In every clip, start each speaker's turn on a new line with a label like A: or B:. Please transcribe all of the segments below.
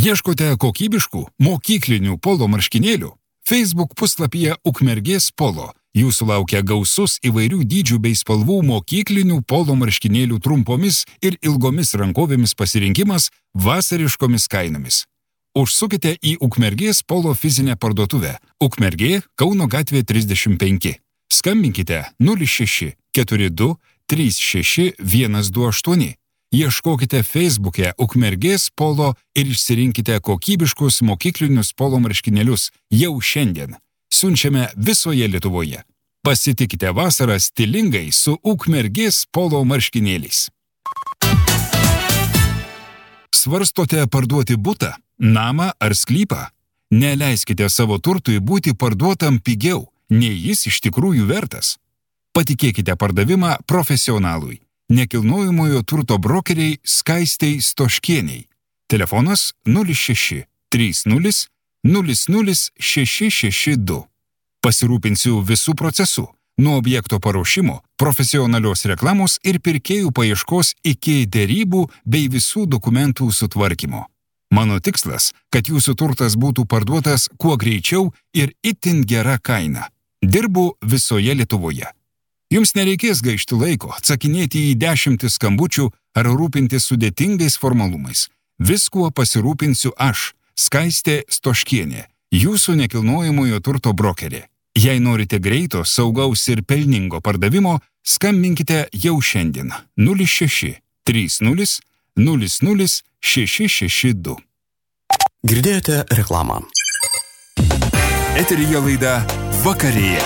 A: Ieškote kokybiškų mokyklinių polo marškinėlių? Facebook puslapyje Ukmergės polo jūsų laukia gausus įvairių dydžių bei spalvų mokyklinių polo marškinėlių trumpomis ir ilgomis rankovėmis pasirinkimas vasariškomis kainomis. Užsukite į Ukmergės polo fizinę parduotuvę. Ukmergė, Kauno gatvė 35. Skambinkite 06 42 36 128. Ieškokite Facebook'e Ukmergės polo ir išsirinkite kokybiškus mokyklinius polo marškinėlius jau šiandien. Siunčiame visoje Lietuvoje. Pasitikite vasarą stilingai su Ukmergės polo marškinėliais. Svarstote parduoti butą, namą ar sklypą? Neleiskite savo turtui būti parduotam pigiau, nei jis iš tikrųjų vertas. Patikėkite pardavimą profesionalui. Nekilnojamojo turto brokeriai Skaistei Stoškieniai. Telefonas 06 30 00 662. Pasirūpinsiu visų procesų, nuo objekto paruošimo, profesionalios reklamos ir pirkėjų paieškos iki derybų bei visų dokumentų sutvarkymo. Mano tikslas, kad jūsų turtas būtų parduotas kuo greičiau ir itin gera kaina. Dirbu visoje Lietuvoje. Jums nereikės gaišti laiko, atsakinėti į 10 skambučių ar rūpintis sudėtingais formalumais. Viskuo pasirūpinsiu aš, Skaistė Stoškienė, jūsų nekilnojamojo turto brokerė. Jei norite greito, saugaus ir pelningo pardavimo, skambinkite jau šiandien 06 30 00 662.
B: Girdėjote reklamą.
A: Eteryje laida Vakarėja.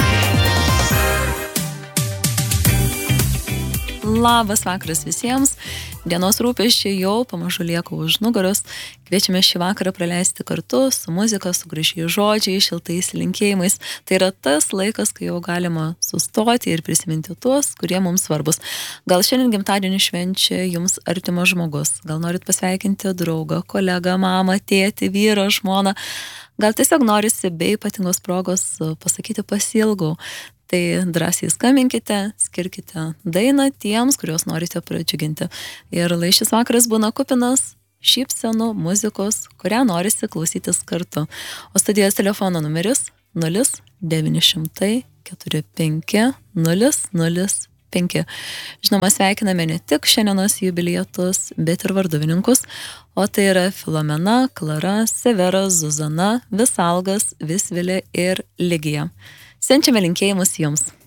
C: Labas vakaras visiems. Dienos rūpesčiai jau pamažu lieka už nugaros. Kviečiame šį vakarą praleisti kartu su muzika, su gražiais žodžiais, šiltais linkėjimais. Tai yra tas laikas, kai jau galima sustoti ir prisiminti tuos, kurie mums svarbus. Gal šiandien gimtadienį švenčia jums artimas žmogus. Gal norit pasveikinti draugą, kolegą, mamą, tėtį, vyrą, žmoną. Gal tiesiog norisi be ypatingos progos pasakyti pasiilgau. Tai drąsiai skambinkite, skirkite dainą tiems, kuriuos norite pradžiuginti. Ir lai šis vakaras būna kupinas šypsenų, muzikos, kurią norisi klausytis kartu. O studijos telefono numeris 0900 45 005. Žinoma, sveikiname ne tik šiandienos jubilietus, bet ir varduvininkus. O tai yra Filomena, Klara, Severa, Zuzana, Visalgas, Visvilė ir Ligija. Siunčiame linkėjimus jums.